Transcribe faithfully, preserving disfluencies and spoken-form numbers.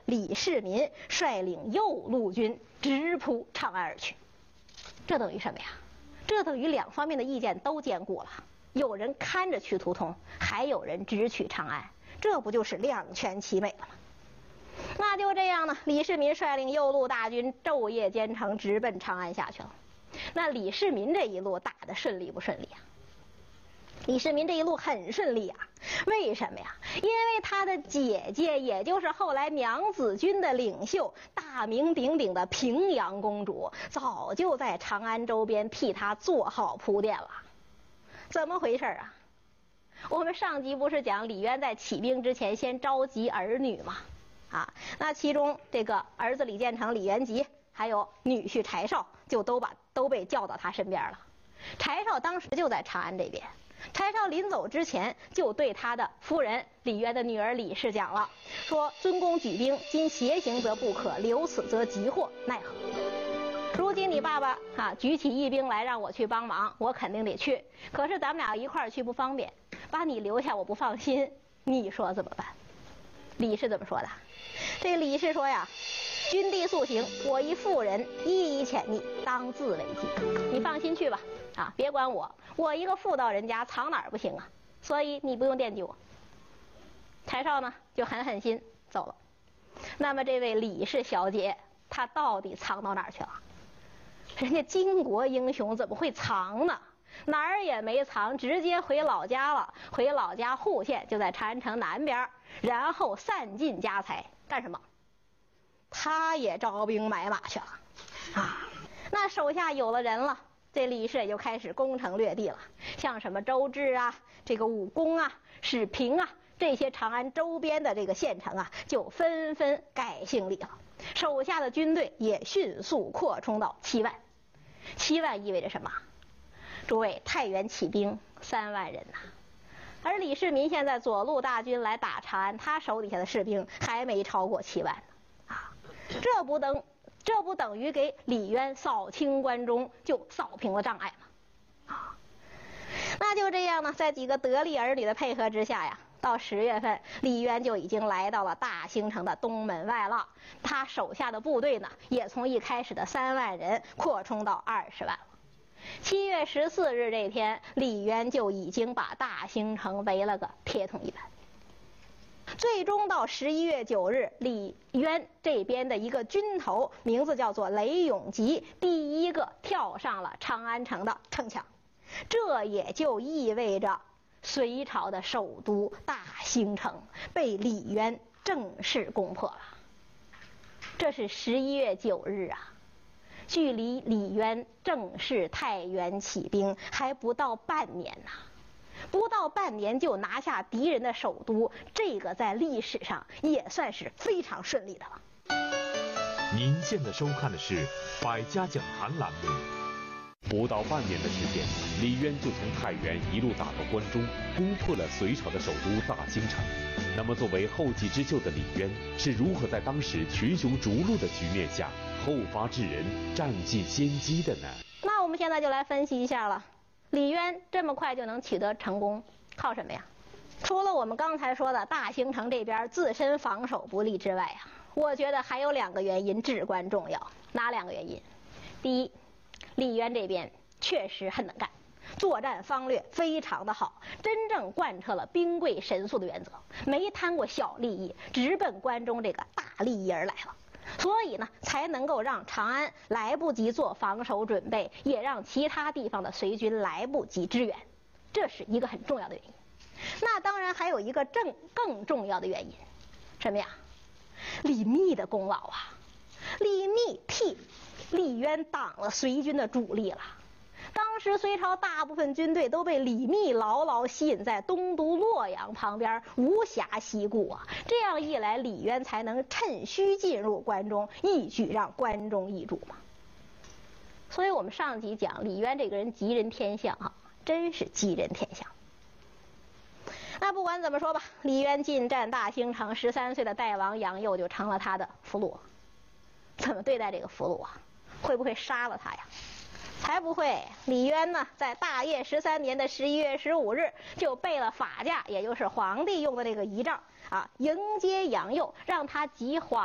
李世民率领右路军直扑长安而去。这等于什么呀？这等于两方面的意见都兼顾了，有人看着去图通，还有人直取长安，这不就是两全其美了吗？那就这样呢，李世民率领右路大军昼夜兼程，直奔长安下去了。那李世民这一路打得顺利不顺利啊？李世民这一路很顺利啊，为什么呀？因为他的姐姐，也就是后来娘子军的领袖，大名鼎鼎的平阳公主，早就在长安周边替他做好铺垫了。怎么回事啊？我们上集不是讲李渊在起兵之前先召集儿女吗？啊，那其中这个儿子李建成、李元吉，还有女婿柴绍，就都把都被叫到他身边了。柴绍当时就在长安这边。柴绍临走之前就对他的夫人李渊的女儿李氏讲了，说尊公举兵，今协行则不可，留此则急祸，奈何？如今你爸爸啊举起义兵来让我去帮忙，我肯定得去，可是咱们俩一块儿去不方便，把你留下我不放心，你说怎么办？李氏怎么说的？这李氏说呀，君弟速行，我一妇人一一潜匿，当自为计。你放心去吧，啊，别管我，我一个妇道人家藏哪儿不行啊？所以你不用惦记我。柴绍呢就狠狠心走了。那么这位李氏小姐，她到底藏到哪儿去了？人家巾帼英雄怎么会藏呢？哪儿也没藏，直接回老家了。回老家户县就在长安城南边，然后散尽家财干什么？他也招兵买马去了啊！那手下有了人了，这李氏也就开始攻城略地了。像什么周至啊、这个武功啊、始平啊，这些长安周边的这个县城啊，就纷纷改姓李了。手下的军队也迅速扩充到七万。七万意味着什么？诸位，太原起兵三万人呐、啊，而李世民现在左路大军来打长安，他手底下的士兵还没超过七万呢啊！这不等，这不等于给李渊扫清关中，就扫平了障碍吗？啊！那就这样呢，在几个得力儿女的配合之下呀，到十月份，李渊就已经来到了大兴城的东门外了。他手下的部队呢，也从一开始的三万人扩充到二十万了。七月十四日这天，李渊就已经把大兴城围了个铁桶一般。最终到十一月九日，李渊这边的一个军头，名字叫做雷永吉，第一个跳上了长安城的城墙。这也就意味着隋朝的首都大兴城被李渊正式攻破了。这是十一月九日啊，距离李渊正式太原起兵还不到半年呐、啊，不到半年就拿下敌人的首都，这个在历史上也算是非常顺利的了。 您现在收看的是《百家讲坛》栏目。不到半年的时间，李渊就从太原一路打到关中，攻破了隋朝的首都大兴城。那么作为后继之秀的李渊是如何在当时群雄逐鹿的局面下后发制人，占尽先机的呢？ 那我们现在就来分析一下了。李渊这么快就能取得成功，靠什么呀？除了我们刚才说的大兴城这边自身防守不利之外啊，我觉得还有两个原因至关重要。哪两个原因？第一，李渊这边确实很能干，作战方略非常的好，真正贯彻了兵贵神速的原则，没贪过小利益，直奔关中这个大利益而来了。所以呢，才能够让长安来不及做防守准备，也让其他地方的隋军来不及支援，这是一个很重要的原因。那当然还有一个正更重要的原因，什么呀？李密的功劳啊！李密替李渊挡了隋军的主力了。当时隋朝大部分军队都被李密牢牢吸引在东都洛阳旁边，无暇西顾啊。这样一来，李渊才能趁虚进入关中，一举让关中易主嘛。所以我们上集讲李渊这个人吉人天相啊，真是吉人天相。那不管怎么说吧，李渊进占大兴城，十三岁的代王杨佑就成了他的俘虏。怎么对待这个俘虏啊？会不会杀了他呀？才不会！李渊呢，在大业十三年的十一月十五日就备了法驾，也就是皇帝用的这个仪仗啊，迎接杨佑，让他即皇